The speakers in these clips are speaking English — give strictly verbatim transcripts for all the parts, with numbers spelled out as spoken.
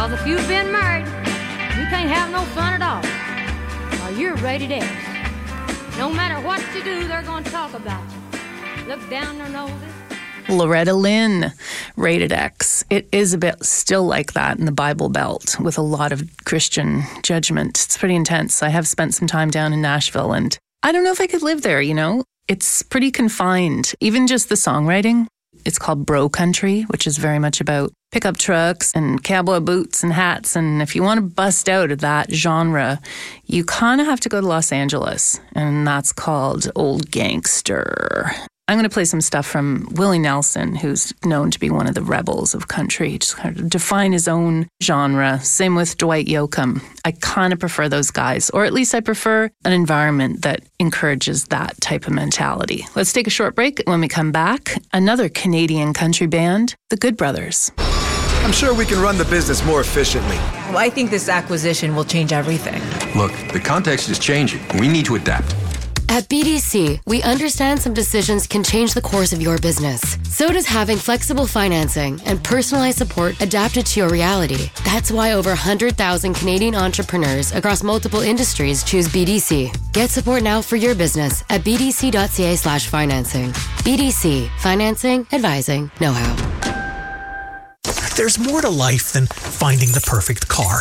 Because if you've been married, you can't have no fun at all. While you're rated X. No matter what you do, they're going to talk about you. Look down their noses. Loretta Lynn, Rated X. It is a bit still like that in the Bible Belt with a lot of Christian judgment. It's pretty intense. I have spent some time down in Nashville, and I don't know if I could live there, you know? It's pretty confined. Even just the songwriting. It's called bro country, which is very much about pickup trucks and cowboy boots and hats. And if you want to bust out of that genre, you kind of have to go to Los Angeles. And that's called Old Gangster. I'm going to play some stuff from Willie Nelson, who's known to be one of the rebels of country, just kind of define his own genre. Same with Dwight Yoakam. I kind of prefer those guys, or at least I prefer an environment that encourages that type of mentality. Let's take a short break. When we come back, another Canadian country band, the Good Brothers. I'm sure we can run the business more efficiently. Well, I think this acquisition will change everything. Look, the context is changing. We need to adapt. At B D C, we understand some decisions can change the course of your business. So does having flexible financing and personalized support adapted to your reality. That's why over one hundred thousand Canadian entrepreneurs across multiple industries choose B D C. Get support now for your business at bdc.ca slash financing. B D C, financing, advising, know-how. There's more to life than finding the perfect car.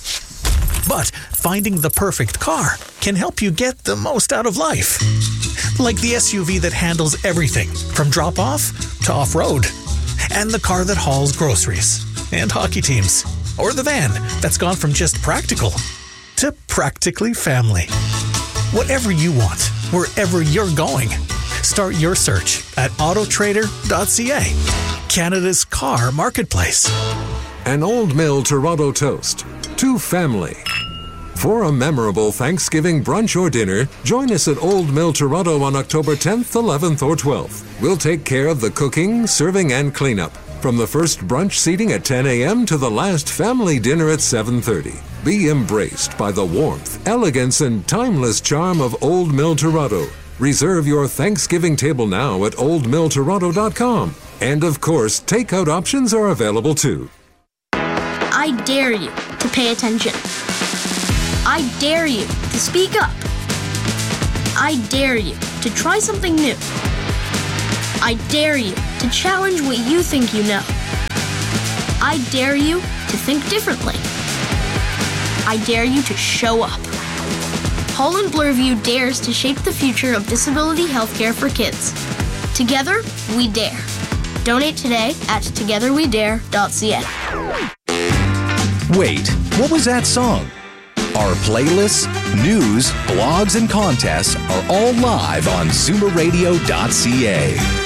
But finding the perfect car can help you get the most out of life. Like the S U V that handles everything from drop-off to off-road. And the car that hauls groceries and hockey teams. Or the van that's gone from just practical to practically family. Whatever you want, wherever you're going. Start your search at auto trader dot c a, Canada's car marketplace. An Old Mill Toronto toast to family. For a memorable Thanksgiving brunch or dinner, join us at Old Mill Toronto on October tenth, eleventh, or twelfth. We'll take care of the cooking, serving, and cleanup. From the first brunch seating at ten a.m. to the last family dinner at seven thirty. Be embraced by the warmth, elegance, and timeless charm of Old Mill Toronto. Reserve your Thanksgiving table now at old mill toronto dot com. And of course, takeout options are available too. I dare you to pay attention. I dare you to speak up. I dare you to try something new. I dare you to challenge what you think you know. I dare you to think differently. I dare you to show up. Holland Bloorview dares to shape the future of disability healthcare for kids. Together, we dare. Donate today at together we dare dot c a. Wait, what was that song? Our playlists, news, blogs, and contests are all live on zoomer radio dot c a.